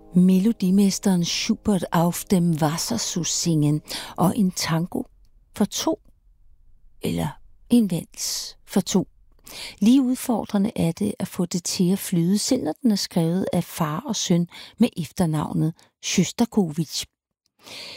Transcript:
Melodimesteren Schubert auf dem Wasser zu singen og en tango for to, eller en vals for to. Lige udfordrende er det at få det til at flyde, selv når den er skrevet af far og søn med efternavnet Sjostakovitj.